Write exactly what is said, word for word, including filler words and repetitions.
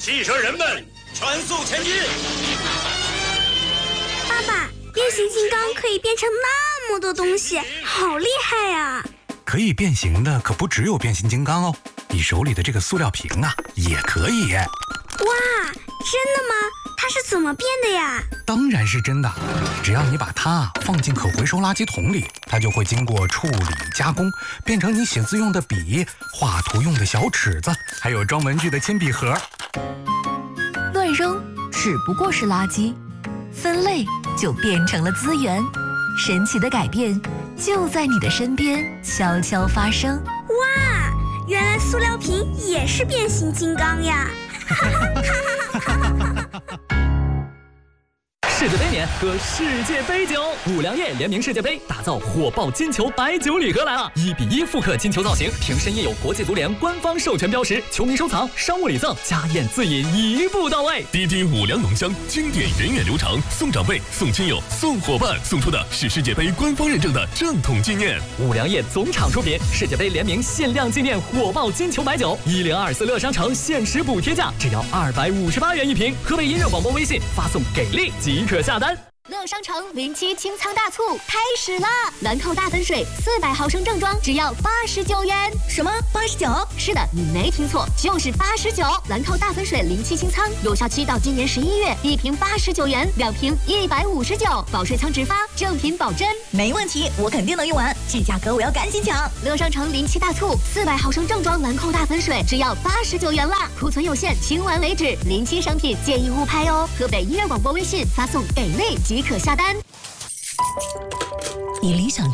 汽车人们，全速前进！ 爸爸，变形金刚可以变成那么多东西，好厉害呀！ 可以变形的可不只有变形金刚哦，你手里的这个塑料瓶啊，也可以。 哇，真的吗？它是怎么变的呀？ 当然是真的，只要你把它放进可回收垃圾桶里，它就会经过处理加工，变成你写字用的笔、画图用的小尺子，还有装文具的铅笔盒。 乱扔只不过是垃圾，分类就变成了资源。神奇的改变就在你的身边悄悄发生。 哇，原来塑料瓶也是变形金刚呀！ 世界杯年喝世界杯酒，五粮液联名世界杯，打造火爆金球白酒礼盒来了！一比一复刻金球造型，瓶身印有国际足联官方授权标识，球迷收藏、商务礼赠、家宴自饮一步到位。 滴滴五粮浓香，经典源远流长，送长辈、送亲友、送伙伴，送出的是世界杯官方认证的正统纪念。 五粮液总厂出品，世界杯联名限量纪念火爆金球白酒，一零二四乐商城限时补贴价，只要二百五十八元一瓶。河北音乐广播微信发送给力即可下单。 乐商城零七清仓大促开始啦！兰蔻大粉水四百毫升正装只要八十九元。什么？八十九？是的，你没听错，就是八十九。兰蔻大粉水零七清仓有效期到今年十一月，一瓶八十九元，两瓶一百五十九，保水仓直发，正品保真。 没问题，我肯定能用完，这价格我要赶紧抢！ 乐商城零七大促，四百毫升正装兰蔻大粉水只要八十九元啦，库存有限，清完为止。零七商品建议勿拍哦。河北音乐广播微信发送给力即可下单。 你理想